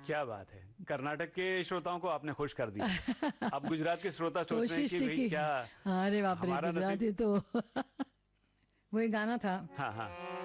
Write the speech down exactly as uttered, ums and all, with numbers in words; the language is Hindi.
क्या बात है, कर्नाटक के श्रोताओं को आपने खुश कर दिया। अब गुजरात के श्रोता सोच रहे हैं कोशिश कि थी भाई कि क्या अरे बाप रे हमारा गुजराती नसीब। तो वही गाना था। हाँ हाँ